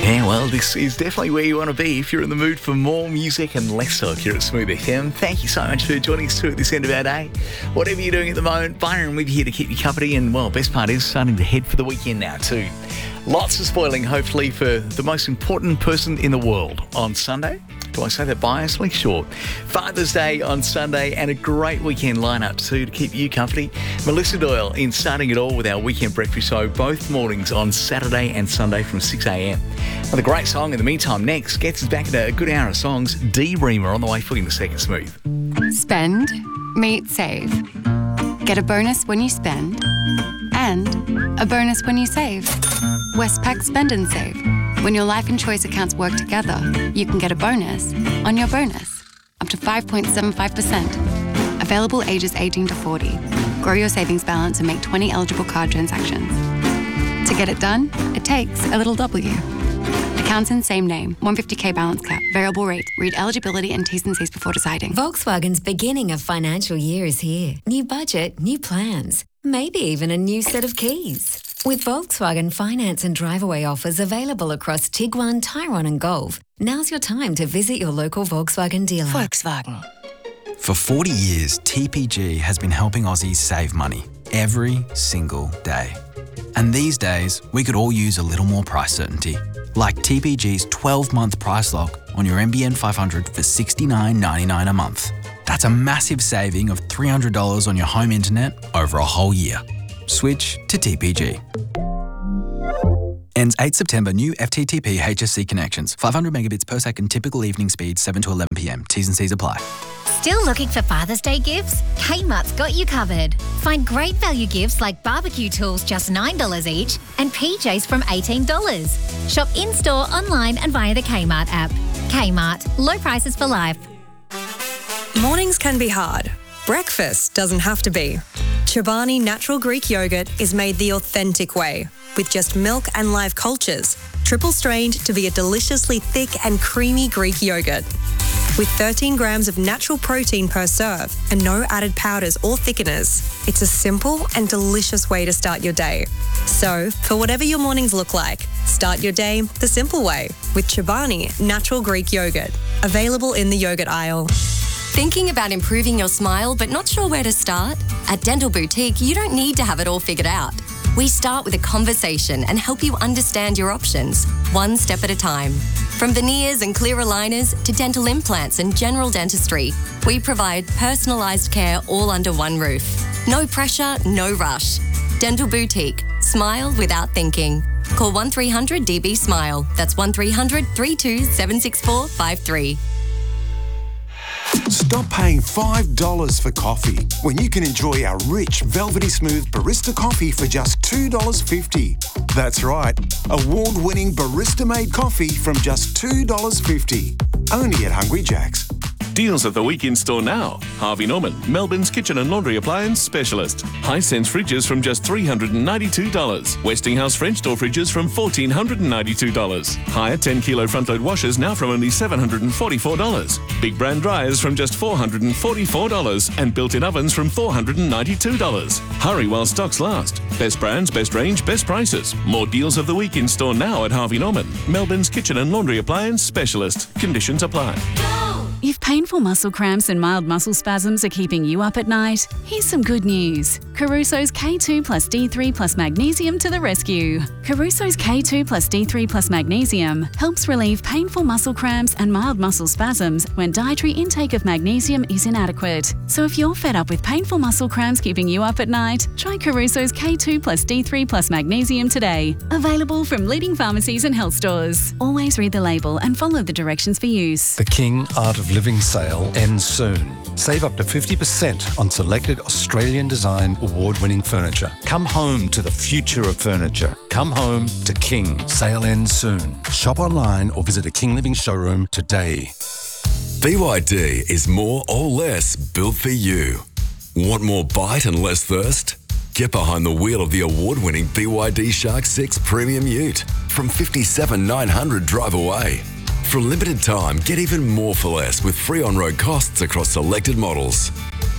Yeah, well, this is definitely where you want to be if you're in the mood for more music and less talk here at Smooth FM. Thank you so much for joining us too at this end of our day. Whatever you're doing at the moment, Byron will be here to keep you company, and, well, best part is starting to head for the weekend now too. Lots of spoiling, hopefully, for the most important person in the world on Sunday. Do I say that biasly? Sure. Father's Day on Sunday and a great weekend lineup too to keep you company. Melissa Doyle in starting it all with our weekend breakfast show both mornings on Saturday and Sunday from 6 a.m. Another great song in the meantime next gets us back into a good hour of songs. D Reamer on the way for you in a second, Smooth. Spend, meet, save. Get a bonus when you spend and a bonus when you save. Westpac Spend and Save. When your life and choice accounts work together, you can get a bonus on your bonus, up to 5.75%. Available ages 18 to 40. Grow your savings balance and make 20 eligible card transactions. To get it done, it takes a little W. Accounts in same name, 150k balance cap, variable rate. Read eligibility and T's and C's before deciding. Volkswagen's beginning of financial year is here. New budget, new plans, maybe even a new set of keys. With Volkswagen finance and drive-away offers available across Tiguan, Tyrone and Golf, now's your time to visit your local Volkswagen dealer. Volkswagen. For 40 years, TPG has been helping Aussies save money every single day. And these days, we could all use a little more price certainty, like TPG's 12-month price lock on your NBN 500 for $69.99 a month. That's a massive saving of $300 on your home internet over a whole year. Switch to TPG. Ends 8 September. New FTTP HSC connections. 500 megabits per second. Typical evening speed 7 to 11 p.m. T's and C's apply. Still looking for Father's Day gifts? Kmart's got you covered. Find great value gifts like barbecue tools just $9 each and PJs from $18. Shop in-store, online and via the Kmart app. Kmart. Low prices for life. Mornings can be hard. Breakfast doesn't have to be. Chobani Natural Greek Yogurt is made the authentic way, with just milk and live cultures, triple strained to be a deliciously thick and creamy Greek yogurt. With 13 grams of natural protein per serve and no added powders or thickeners, it's a simple and delicious way to start your day. So, for whatever your mornings look like, start your day the simple way with Chobani Natural Greek Yogurt, available in the yogurt aisle. Thinking about improving your smile but not sure where to start? At Dental Boutique, you don't need to have it all figured out. We start with a conversation and help you understand your options, one step at a time. From veneers and clear aligners to dental implants and general dentistry, we provide personalised care all under one roof. No pressure, no rush. Dental Boutique. Smile without thinking. Call 1300 DB Smile. That's 1300 32 764 53. Stop paying $5 for coffee when you can enjoy our rich, velvety smooth barista coffee for just $2.50. That's right, award-winning barista-made coffee from just $2.50. Only at Hungry Jack's. Deals at the weekend store now. Harvey Norman, Melbourne's kitchen and laundry appliance specialist. Hisense fridges from just $392. Westinghouse French door fridges from $1,492. Higher 10-kilo front-load washers now from only $744. Big brand dryers from just $444. And built-in ovens from $492. Hurry while stocks last. Best brands, best range, best prices. More deals of the weekend store now at Harvey Norman, Melbourne's kitchen and laundry appliance specialist. Conditions apply. If painful muscle cramps and mild muscle spasms are keeping you up at night, here's some good news. Caruso's K2 plus D3 plus magnesium to the rescue. Caruso's K2 plus D3 plus magnesium helps relieve painful muscle cramps and mild muscle spasms when dietary intake of magnesium is inadequate. So if you're fed up with painful muscle cramps keeping you up at night, try Caruso's K2 plus D3 plus magnesium today. Available from leading pharmacies and health stores. Always read the label and follow the directions for use. The King Art of Living sale ends soon. Save up to 50% on selected Australian design award-winning furniture. Come home to the future of furniture. Come home to King. Sale ends soon. Shop online or visit a King Living showroom today. BYD is more or less built for you. Want more bite and less thirst? Get behind the wheel of the award-winning BYD Shark 6 Premium Ute from $57,900 drive away. For a limited time, get even more for less with free on-road costs across selected models.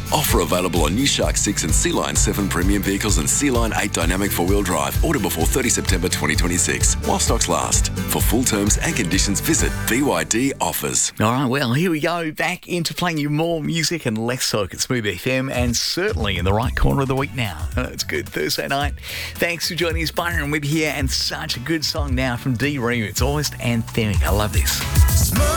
Offer available on new Shark 6 and Sea Line 7 premium vehicles and Sea Line 8 dynamic four-wheel drive. Order before 30 September 2026. While stocks last. For full terms and conditions, visit BYD Offers. All right, well, here we go. Back into playing you more music and less talk at Smooth FM, and certainly in the right corner of the week now. It's good. Thursday night. Thanks for joining us, Byron Webb here, and such a good song now from D-Ream. It's almost anthemic. I love this.